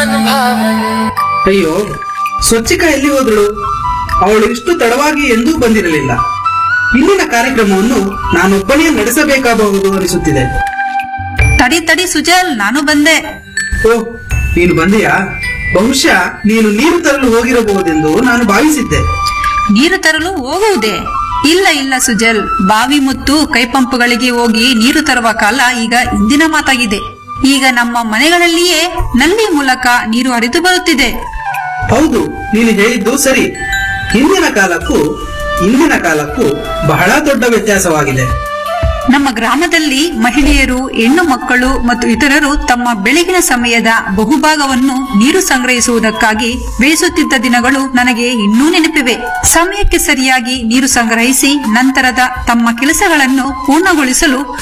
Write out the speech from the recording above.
ಅಯ್ಯೋ, ಸ್ವಚ್ಛಿಕ ಎಲ್ಲಿ ಹೋದಳು? ಅವಳು ಇಷ್ಟು ತಡವಾಗಿ ಎಂದೂ ಬಂದಿರಲಿಲ್ಲ. ಇಂದಿನ ಕಾರ್ಯಕ್ರಮವನ್ನು ನಾನೊಬ್ಬನೇ ನಡೆಸಬೇಕಾಗಬಹುದು ಅನಿಸುತ್ತಿದೆ. ತಡಿ ತಡಿ ಸುಜಲ್, ನಾನು ಬಂದೆ. ಓಹ್, ನೀನು ಬಂದೆಯಾ? ಬಹುಶಃ ನೀನು ನೀರು ತರಲು ಹೋಗಿರಬಹುದೆಂದು ನಾನು ಭಾವಿಸಿದ್ದೆ. ನೀರು ತರಲು ಹೋಗುವುದೇ? ಇಲ್ಲ ಇಲ್ಲ ಸುಜಲ್, ಬಾವಿ ಮತ್ತು ಕೈಪಂಪುಗಳಿಗೆ ಹೋಗಿ ನೀರು ತರುವ ಕಾಲ ಈಗ ಇಂದಿನ ಮಾತಾಗಿದೆ. ಈಗ ನಮ್ಮ ಮನೆಗಳಲ್ಲಿಯೇ ನಲ್ಲಿ ಮೂಲಕ ನೀರು ಹರಿದು ಬರುತ್ತಿದೆ. ಹೌದು, ನೀನು ಹೇಳಿದ್ದು ಸರಿ. ಹಿಂದಿನ ಕಾಲಕ್ಕೂ ಇಂದಿನ ಕಾಲಕ್ಕೂ ಬಹಳ ದೊಡ್ಡ ವ್ಯತ್ಯಾಸವಾಗಿದೆ. ನಮ್ಮ ಗ್ರಾಮದಲ್ಲಿ ಮಹಿಳೆಯರು, ಹೆಣ್ಣು ಮಕ್ಕಳು ಮತ್ತು ಇತರರು ತಮ್ಮ ಬೆಳಗಿನ ಸಮಯದ ಬಹುಭಾಗವನ್ನು ನೀರು ಸಂಗ್ರಹಿಸುವುದಕ್ಕಾಗಿ ವ್ಯಯಿಸುತ್ತಿದ್ದ ದಿನಗಳು ನನಗೆ ಇನ್ನೂ ನೆನಪಿವೆ. ಸಮಯಕ್ಕೆ ಸರಿಯಾಗಿ ನೀರು ಸಂಗ್ರಹಿಸಿ ನಂತರದ ತಮ್ಮ ಕೆಲಸಗಳನ್ನು ಪೂರ್ಣಗೊಳಿಸಲು